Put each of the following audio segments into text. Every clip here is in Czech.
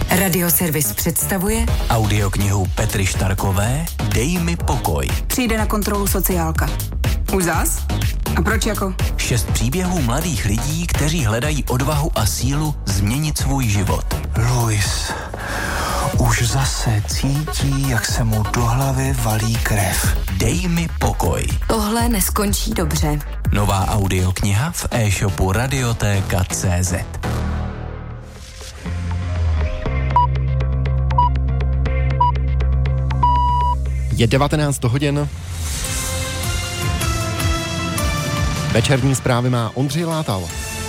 Radioservis představuje audioknihu Petry Štarkové Dej mi pokoj. Přijde na kontrolu sociálka. Už zas? A proč jako? 6 příběhů mladých lidí, kteří hledají odvahu a sílu změnit svůj život. Luis už zase cítí, jak se mu do hlavy valí krev. Dej mi pokoj. Tohle neskončí dobře. Nová audiokniha v e-shopu Radiotéka.cz. Je 19 hodin. Večerní zprávy má Ondřej Látal.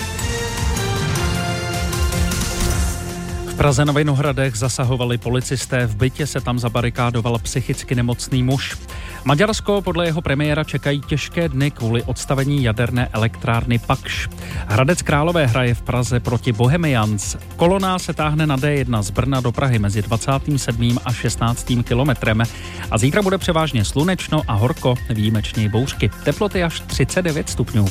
V Praze na Vinohradech zasahovali policisté, v bytě se tam zabarikádoval psychicky nemocný muž. Maďarsko podle jeho premiéra čekají těžké dny kvůli odstavení jaderné elektrárny Pakš. Hradec Králové hraje v Praze proti Bohemians. Kolona se táhne na D1 z Brna do Prahy mezi 27. a 16. kilometrem. A zítra bude převážně slunečno a horko, výjimečně bouřky. Teploty až 39 stupňů.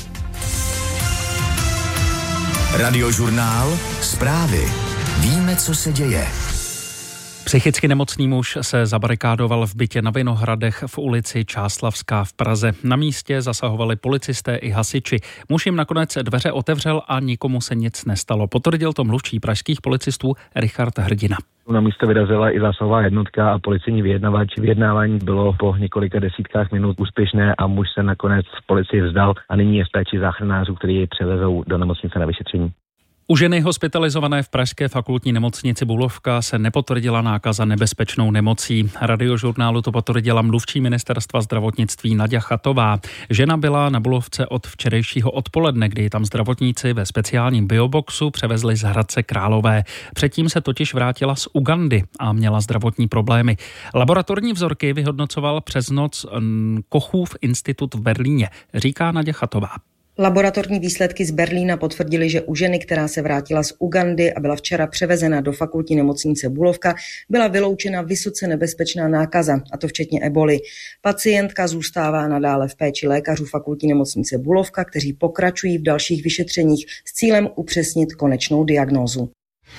Radiožurnál Zprávy. Víme, co se děje. Psychicky nemocný muž se zabarikádoval v bytě na Vinohradech v ulici Čáslavská v Praze. Na místě zasahovali policisté i hasiči. Muž jim nakonec dveře otevřel a nikomu se nic nestalo. Potvrdil to mluvčí pražských policistů Richard Hrdina. Na místo vyrazila i zásahová jednotka a policejní vyjednavač. Vyjednávání bylo po několika desítkách minut úspěšné a muž se nakonec policii vzdal a nyní je v péči záchranářů, kteří jej převezou do nemocnice na vyšetření. U ženy hospitalizované v pražské fakultní nemocnici Bulovka se nepotvrdila nákaza nebezpečnou nemocí. Radiožurnálu to potvrdila mluvčí ministerstva zdravotnictví Naďa Chatová. Žena byla na Bulovce od včerejšího odpoledne, kdy tam zdravotníci ve speciálním bioboxu převezli z Hradce Králové. Předtím se totiž vrátila z Ugandy a měla zdravotní problémy. Laboratorní vzorky vyhodnocoval přes noc Kochův institut v Berlíně, říká Naďa Chatová. Laboratorní výsledky z Berlína potvrdily, že u ženy, která se vrátila z Ugandy a byla včera převezena do fakultní nemocnice Bulovka, byla vyloučena vysoce nebezpečná nákaza, a to včetně eboli. Pacientka zůstává nadále v péči lékařů fakultní nemocnice Bulovka, kteří pokračují v dalších vyšetřeních s cílem upřesnit konečnou diagnózu.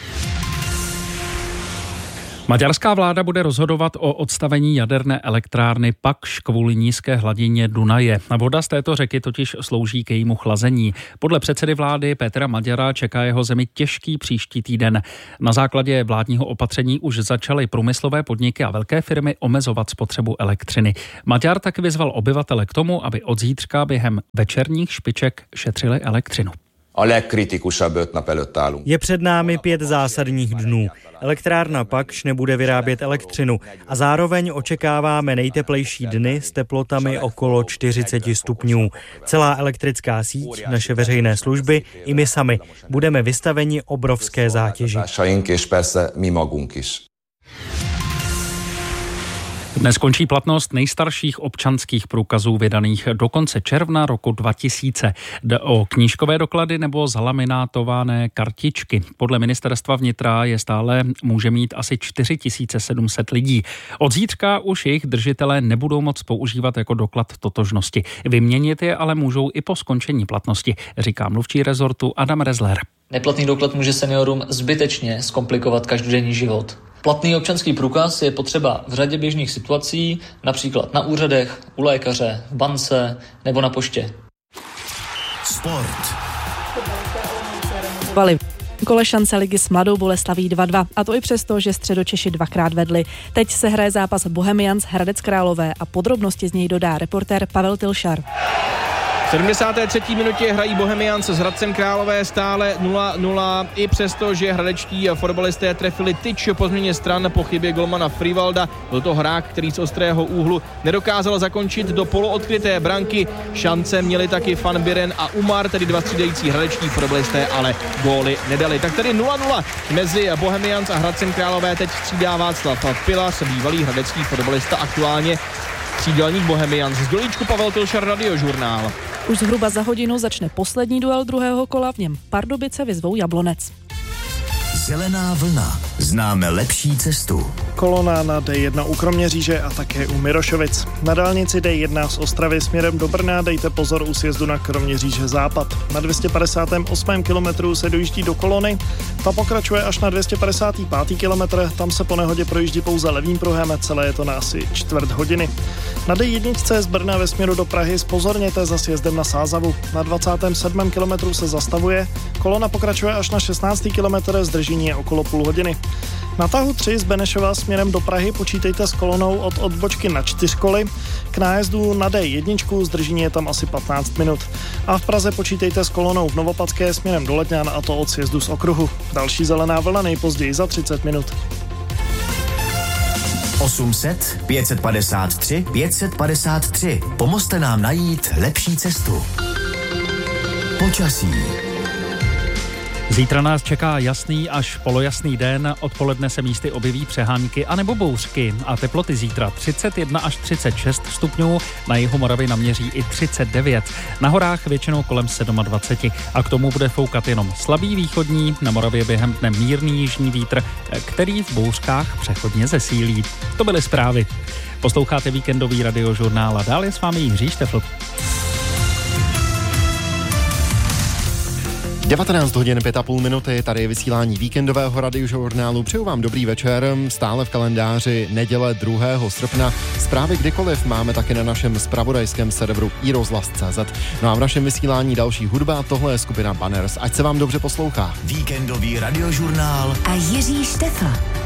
Maďarská vláda bude rozhodovat o odstavení jaderné elektrárny Pakš kvůli nízké hladině Dunaje. Voda z této řeky totiž slouží k jejímu chlazení. Podle předsedy vlády Petra Maďara čeká jeho zemi těžký příští týden. Na základě vládního opatření už začaly průmyslové podniky a velké firmy omezovat spotřebu elektřiny. Maďar tak vyzval obyvatele k tomu, aby od zítřka během večerních špiček šetřili elektřinu. Je před námi 5 zásadních dnů. Elektrárna Pakš nebude vyrábět elektřinu a zároveň očekáváme nejteplejší dny s teplotami okolo 40 stupňů. Celá elektrická síť, naše veřejné služby i my sami budeme vystaveni obrovské zátěži. Dnes končí platnost nejstarších občanských průkazů vydaných do konce června roku 2000. Jde o knížkové doklady nebo zalaminátované kartičky. Podle ministerstva vnitra je stále může mít asi 4700 lidí. Od zítřka už jejich držitelé nebudou moct používat jako doklad totožnosti. Vyměnit je ale můžou i po skončení platnosti, říká mluvčí rezortu Adam Rezler. Neplatný doklad může seniorům zbytečně zkomplikovat každodenní život. Platný občanský průkaz je potřeba v řadě běžných situací, například na úřadech, u lékaře, v bance nebo na poště. Sport. Kole šance ligy s Mladou Boleslaví 2-2, a to i přesto, že Středočeši 2krát vedli. Teď se hraje zápas Bohemians Hradec Králové a podrobnosti z něj dodá reportér Pavel Tilšar. V 73. minutě hrají Bohemians s Hradcem Králové stále 0-0, i přesto, že hradečtí fotbalisté trefili tyč po změně stran po chybě golmana Frivalda. Byl to hrák, který z ostrého úhlu nedokázal zakončit do poloodkryté branky. Šance měli taky Van Biren a Umar, tedy 2 střídající hradečtí fotbalisté, ale góly nedali. Tak tedy 0-0 mezi Bohemians a Hradcem Králové teď střídá Václav Pilas, bývalý hradecký fotbalista, aktuálně křídelník Bohemians. Z Dolíčku Pavel Tilšar, Radiožurnál. Už zhruba za hodinu začne poslední duel druhého kola, v něm Pardubice vyzvou Jablonec. Zelená vlna. Známe lepší cestu. Kolona na D1 u Kroměříže a také u Mirošovic. Na dálnici D1 z Ostravy směrem do Brna dejte pozor u sjezdu na Kroměříže západ. Na 258. kilometru se dojíždí do kolony. Ta pokračuje až na 255. kilometr. Tam se po nehodě projíždí pouze levým pruhem, celé je to na asi čtvrt hodiny. Na D1 z Brna ve směru do Prahy zpozorněte za sjezdem na Sázavu. Na 27. kilometru se zastavuje. Kolona pokračuje až na 16. kilometr, zdržení je okolo půl hodiny. Na tahu 3 z Benešova směrem do Prahy počítejte s kolonou od odbočky na 4 koly. K nájezdu na D1 zdržení je tam asi 15 minut. A v Praze počítejte s kolonou v Novopadské směrem do Letňan, a to od sjezdu z okruhu. Další zelená vlna nejpozději za 30 minut. 800 553 553. Pomozte nám najít lepší cestu. Počasí. Zítra nás čeká jasný až polojasný den, odpoledne se místy objeví přehánky anebo bouřky a teploty zítra 31 až 36 stupňů, na jihu Moravy naměří i 39, na horách většinou kolem 27 a k tomu bude foukat jenom slabý východní, na Moravě během dne mírný jižní vítr, který v bouřkách přechodně zesílí. To byly zprávy. Posloucháte víkendový radiožurnál a dál je s vámi Jiří Štefl. 19 hodin 5,5 minuty, tady je vysílání víkendového radiožurnálu. Přeju vám dobrý večer, stále v kalendáři neděle 2. srpna. Zprávy kdykoliv máme taky na našem zpravodajském serveru iRozhlas.cz. No a v našem vysílání další hudba, tohle je skupina Banners. Ať se vám dobře poslouchá. Víkendový radiožurnál a Jiří Štefl.